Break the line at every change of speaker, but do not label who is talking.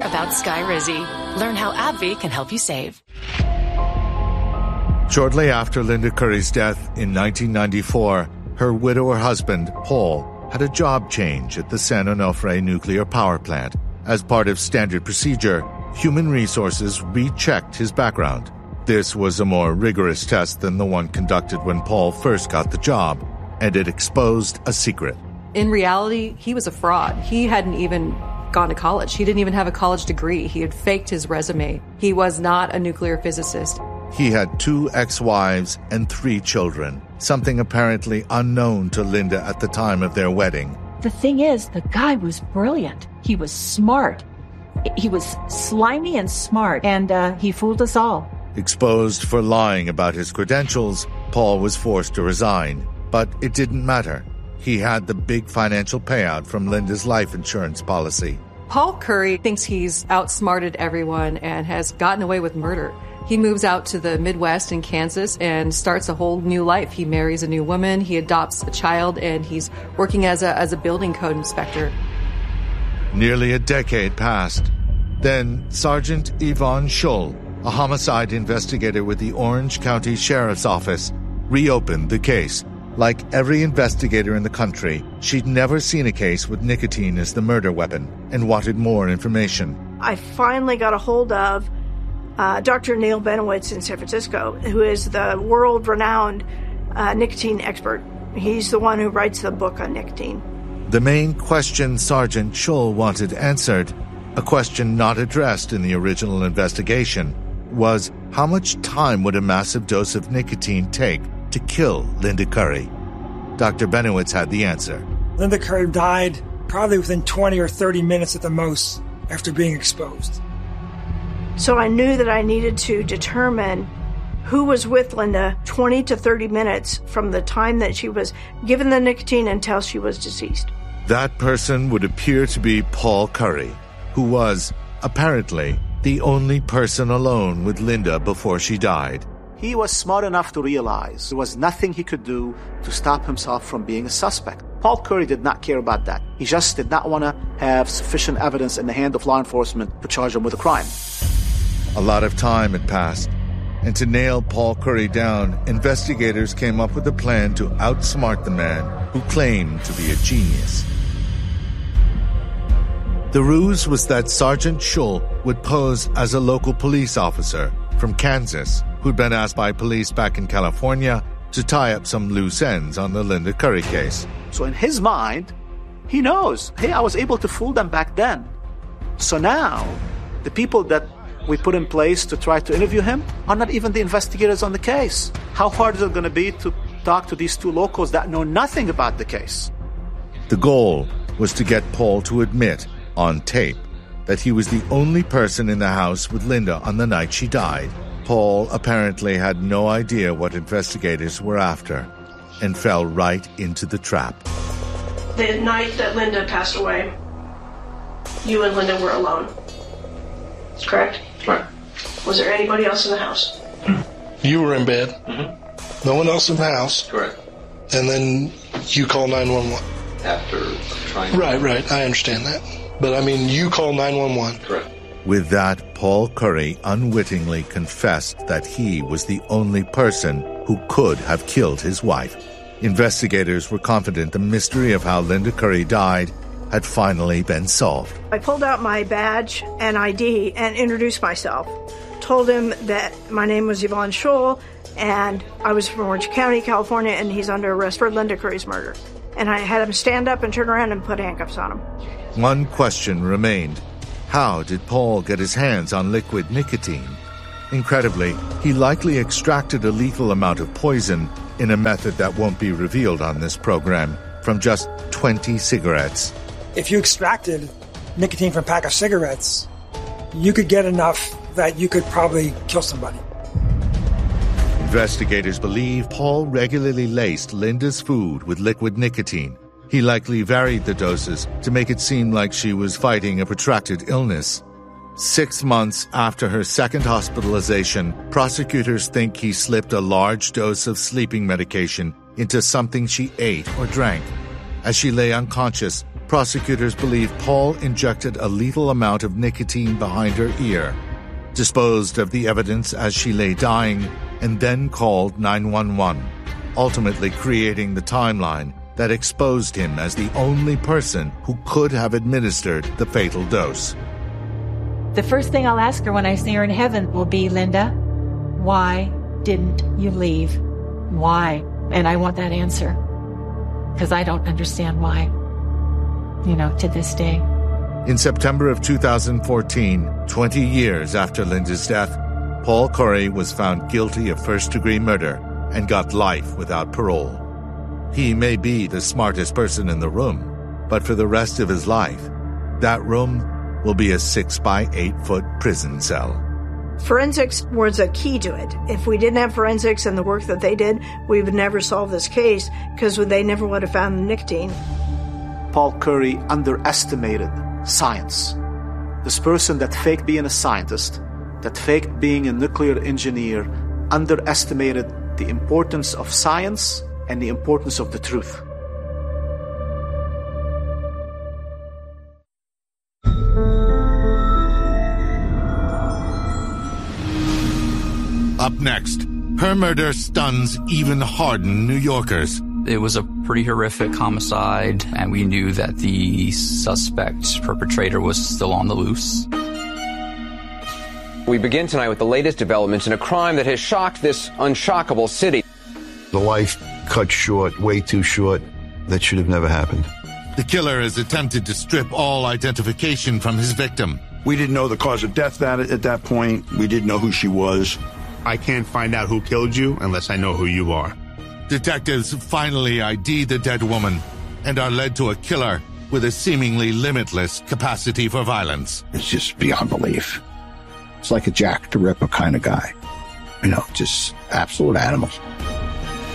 about Skyrizi. Learn how AbbVie can help you save.
Shortly after Linda Curry's death in 1994, her widower husband, Paul, had a job change at the San Onofre nuclear power plant. As part of standard procedure, Human Resources rechecked his background. This was a more rigorous test than the one conducted when Paul first got the job, and it exposed a secret.
In reality, he was a fraud. He hadn't even gone to college. He didn't even have a college degree. He had faked his resume. He was not a nuclear physicist.
He had 2 ex-wives and 3 children, something apparently unknown to Linda at the time of their wedding.
The thing is, the guy was brilliant. He was smart. He was slimy and smart, and he fooled us all.
Exposed for lying about his credentials, Paul was forced to resign. But it didn't matter. He had the big financial payout from Linda's life insurance policy.
Paul Curry thinks he's outsmarted everyone and has gotten away with murder. He moves out to the Midwest in Kansas and starts a whole new life. He marries a new woman, he adopts a child, and he's working as a building code inspector.
Nearly a decade passed. Then Sergeant Yvonne Schull, a homicide investigator with the Orange County Sheriff's Office, reopened the case. Like every investigator in the country, she'd never seen a case with nicotine as the murder weapon and wanted more information.
I finally got a hold of Dr. Neil Benowitz in San Francisco, who is the world-renowned nicotine expert. He's the one who writes the book on nicotine.
The main question Sergeant Schull wanted answered, a question not addressed in the original investigation, was how much time would a massive dose of nicotine take to kill Linda Curry? Dr. Benowitz had the answer.
Linda Curry died probably within 20 or 30 minutes at the most after being exposed.
So I knew that I needed to determine who was with Linda 20 to 30 minutes from the time that she was given the nicotine until she was deceased.
That person would appear to be Paul Curry, who was, apparently, the only person alone with Linda before she died.
He was smart enough to realize there was nothing he could do to stop himself from being a suspect. Paul Curry did not care about that. He just did not want to have sufficient evidence in the hand of law enforcement to charge him with a crime.
A lot of time had passed, and to nail Paul Curry down, investigators came up with a plan to outsmart the man who claimed to be a genius. The ruse was that Sergeant Schull would pose as a local police officer from Kansas who'd been asked by police back in California to tie up some loose ends on the Linda Curry case.
So in his mind, he knows, hey, I was able to fool them back then. So now, the people that we put in place to try to interview him are not even the investigators on the case. How hard is it going to be to talk to these 2 locals that know nothing about the case?
The goal was to get Paul to admit, on tape, that he was the only person in the house with Linda on the night she died. Paul apparently had no idea what investigators were after and fell right into the trap.
The night that Linda passed away, you and Linda were alone, correct?
Right.
Was there anybody else in the house?
You were in bed.
Mm-hmm.
No one else in the house.
Correct.
And then you call 911.
After trying...
Right, I understand that. But I mean, you call 911.
Correct.
With that, Paul Curry unwittingly confessed that he was the only person who could have killed his wife. Investigators were confident the mystery of how Linda Curry died had finally been solved.
I pulled out my badge and ID and introduced myself. Told him that my name was Yvonne Schull and I was from Orange County, California, and he's under arrest for Linda Curry's murder. And I had him stand up and turn around and put handcuffs on him.
One question remained. How did Paul get his hands on liquid nicotine? Incredibly, he likely extracted a lethal amount of poison in a method that won't be revealed on this program from just 20 cigarettes.
If you extracted nicotine from a pack of cigarettes, you could get enough that you could probably kill somebody.
Investigators believe Paul regularly laced Linda's food with liquid nicotine. He likely varied the doses to make it seem like she was fighting a protracted illness. 6 months after her second hospitalization, prosecutors think he slipped a large dose of sleeping medication into something she ate or drank. As she lay unconscious, prosecutors believe Paul injected a lethal amount of nicotine behind her ear, disposed of the evidence as she lay dying, and then called 911, ultimately creating the timeline that exposed him as the only person who could have administered the fatal dose.
The first thing I'll ask her when I see her in heaven will be, Linda, why didn't you leave? Why? And I want that answer. Because I don't understand why, to this day.
In September of 2014, 20 years after Linda's death, Paul Curry was found guilty of first-degree murder and got life without parole. He may be the smartest person in the room, but for the rest of his life, that room will be a 6-by-8-foot prison cell.
Forensics was a key to it. If we didn't have forensics and the work that they did, we would never solve this case because they never would have found nicotine.
Paul Curry underestimated science. This person that faked being a scientist, that faked being a nuclear engineer, underestimated the importance of science and the importance of the truth.
Up next, her murder stuns even hardened New Yorkers.
It was a pretty horrific homicide, and we knew that the suspect perpetrator was still on the loose.
We begin tonight with the latest developments in a crime that has shocked this unshockable city.
The life cut short, way too short. That should have never happened.
The killer has attempted to strip all identification from his victim.
We didn't know the cause of death at that point. We didn't know who she was.
I can't find out who killed you unless I know who you are.
Detectives finally ID the dead woman and are led to a killer with a seemingly limitless capacity for violence.
It's just beyond belief. It's like a Jack the Ripper kind of guy. Just absolute animal.